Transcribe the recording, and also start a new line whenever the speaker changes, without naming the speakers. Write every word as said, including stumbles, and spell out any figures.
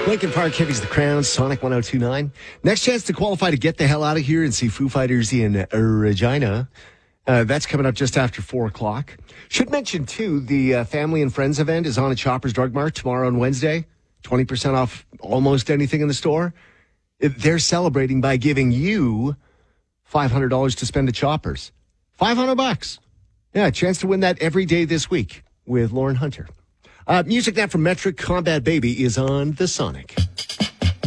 Lincoln Park, Heavy's The Crown, Sonic one oh two point nine. Next chance to qualify to get the hell out of here and see Foo Fighters in Regina. Uh, that's coming up just after four o'clock. Should mention, too, the uh, Family and Friends event is on at Shoppers Drug Mart tomorrow and Wednesday. twenty percent off almost anything in the store. They're celebrating by giving you five hundred dollars to spend at Shoppers. five hundred bucks. Yeah, a chance to win that every day this week with Lauren Hunter. Uh, music now from Metric. Combat Baby is on the Sonic.